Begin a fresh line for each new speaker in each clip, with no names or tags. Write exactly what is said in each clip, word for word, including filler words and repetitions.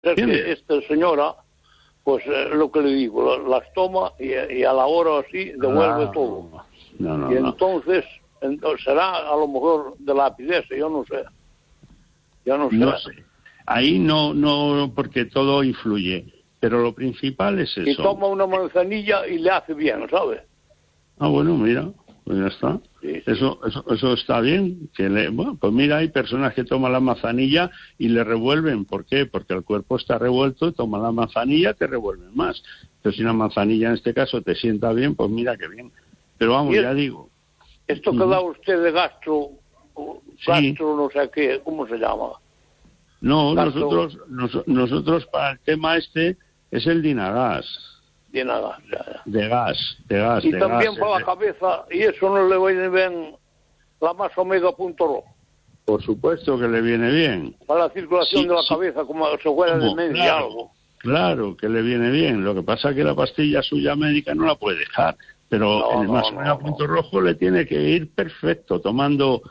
Es que esta señora, pues eh, lo que le digo, las toma y, y a la hora así devuelve ah, todo.
No, no,
y entonces, no. entonces será a lo mejor de la acidez, yo no sé. Yo no sé.
No sé. Ahí no, no, porque todo influye. Pero lo principal es eso.
Y toma una manzanilla y le hace bien, ¿sabes?
Ah, bueno, mira, pues ya está.
Sí, sí.
Eso, eso, eso está bien. Que le, bueno, pues mira, hay personas que toman la manzanilla y le revuelven. ¿Por qué? Porque el cuerpo está revuelto, toma la manzanilla, te revuelven más. Pero si una manzanilla en este caso te sienta bien, pues mira qué bien. Pero vamos,
es,
ya digo.
Esto que da usted de gastro, gastro sí. no sé qué, ¿cómo se llama?
No, gastro. nosotros, nos, nosotros para el tema este es el Dinagas.
Dinagas, ya, ya.
De gas, de gas.
Y
de
también
gas,
para la cabeza, y eso no le viene bien la más omega punto ro.
Por supuesto que le viene bien.
Para la circulación sí, de la sí. cabeza, como se fuera de medio
claro,
algo.
Claro que le viene bien. Lo que pasa es que la pastilla suya médica no la puede dejar. Pero
no,
en el más
no,
omega punto no. rojo le tiene que ir perfecto, tomando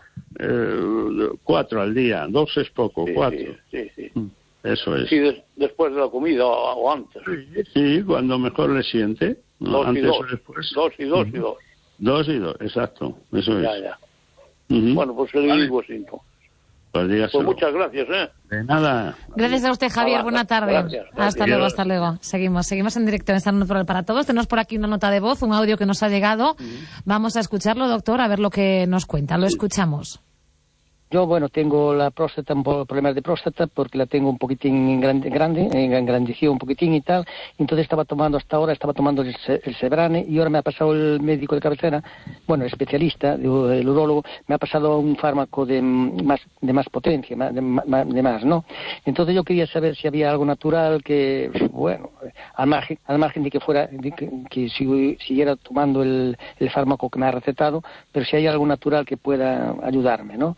eh, cuatro al día. Dos es poco,
sí,
cuatro.
Sí, sí, sí.
Eso es.
Sí, des, después de la comida o, o antes.
Sí, sí, cuando mejor le siente.
Dos
antes
y dos.
O después.
Dos y dos uh-huh. y dos.
Dos y dos, exacto. Eso
ya,
es.
Ya,
uh-huh.
Bueno, pues le
vale.
digo así entonces.
Pues,
pues muchas gracias, ¿eh?
De nada.
Gracias a usted, Javier.
Hola,
Buena tarde.
Gracias, gracias.
Hasta luego, hasta luego. Seguimos, seguimos en directo en esta Nota para Todos. Tenemos por aquí una nota de voz, un audio que nos ha llegado. Uh-huh. Vamos a escucharlo, doctor, a ver lo que nos cuenta. Lo escuchamos.
Yo, bueno, tengo la próstata, un poco problemas de próstata porque la tengo un poquitín grande, grande, engrandeció un poquitín y tal. Entonces estaba tomando, hasta ahora estaba tomando el, el Sebrane y ahora me ha pasado el médico de cabecera, bueno, el especialista, el urólogo, me ha pasado un fármaco de más, de más potencia, de, de más, ¿no? Entonces yo quería saber si había algo natural que, bueno, al margen, al margen de que fuera, de que, que si, siguiera tomando el, el fármaco que me ha recetado, pero si hay algo natural que pueda ayudarme, ¿no?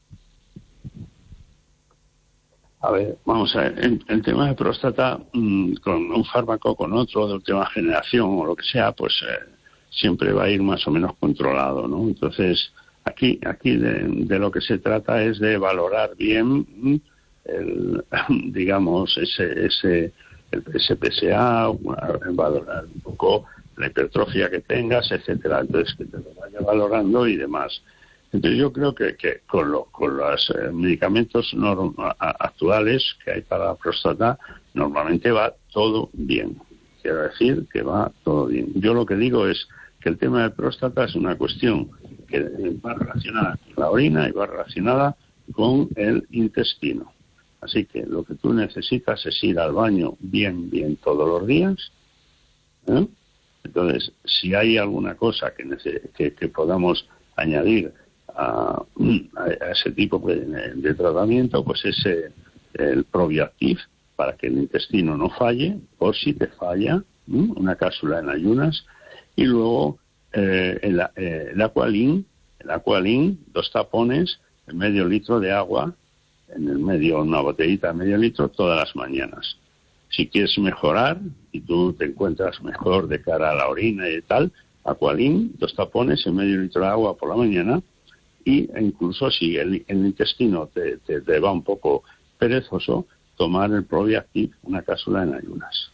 A ver, vamos a ver, el, el tema de próstata, mmm, con un fármaco, con otro de última generación o lo que sea, pues eh, siempre va a ir más o menos controlado, ¿no? Entonces, aquí aquí de, de lo que se trata es de valorar bien, el, digamos, ese ese el ese P S A, valorar un poco la hipertrofia que tengas, etcétera. Entonces, que te lo vaya valorando y demás. Entonces yo creo que, que con, lo, con los eh, medicamentos norm, a, actuales que hay para la próstata, normalmente va todo bien. Quiero decir que va todo bien. Yo lo que digo es que el tema de próstata es una cuestión que va relacionada con la orina y va relacionada con el intestino. Así que lo que tú necesitas es ir al baño bien, bien todos los días. ¿eh? Entonces, si hay alguna cosa que, que, que podamos añadir A, a ese tipo de, de tratamiento, pues es eh, el Probiactiv, para que el intestino no falle, por si te falla, ¿m? una cápsula en ayunas, y luego eh, el, eh, el Aqualin, el Aqualin, dos tapones, medio litro de agua, en el medio, una botellita de medio litro, todas las mañanas. Si quieres mejorar, y tú te encuentras mejor de cara a la orina y tal, Aqualin, dos tapones, en medio litro de agua por la mañana. Y incluso si el, el intestino te, te, te va un poco perezoso, tomar el Probiactiv, una cápsula en ayunas.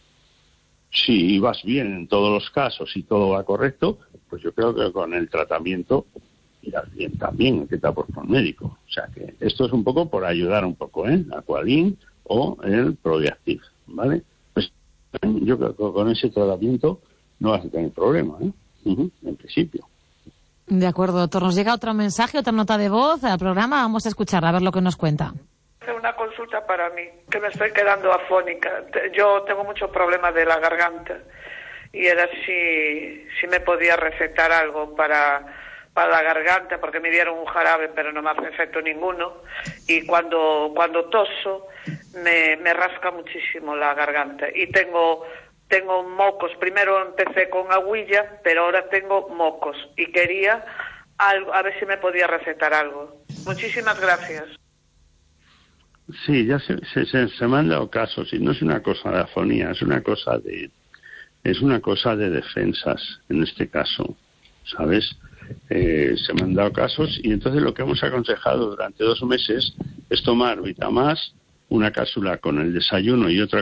Si vas bien en todos los casos y todo va correcto, pues yo creo que con el tratamiento irás bien también, que te aporta un médico. O sea que esto es un poco por ayudar un poco, ¿eh? Aqualin o el Probiactiv, ¿vale? Pues yo creo que con ese tratamiento no vas a tener problema, ¿eh? Uh-huh, en principio.
De acuerdo, doctor. Nos llega otro mensaje, otra nota de voz al programa. Vamos a escucharla, a ver lo que nos cuenta.
Una consulta para mí, que me estoy quedando afónica. Yo tengo muchos problemas de la garganta y era si, si me podía recetar algo para, para la garganta, porque me dieron un jarabe, pero no me hace efecto ninguno. Y cuando, cuando toso, me, me rasca muchísimo la garganta. Y tengo... Tengo mocos. Primero empecé con agüilla, pero ahora tengo mocos. Y quería algo, a ver si me podía recetar algo. Muchísimas gracias.
Sí, ya se, se, se me han dado casos. Y no es una cosa de afonía, es una cosa de es una cosa de defensas, en este caso. ¿Sabes? Eh, se me han dado casos y entonces lo que hemos aconsejado durante dos meses es tomar Vitamás una cápsula con el desayuno y otra